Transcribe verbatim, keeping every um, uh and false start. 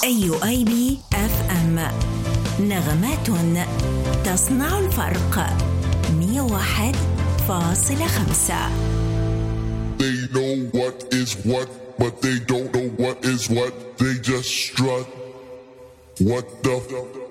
أيو آي بي إف إم، نغمات تصنع الفرق. مية وواحد فاصلة خمسة. They know what is what, but they don't know what is what. They just strut. What the f-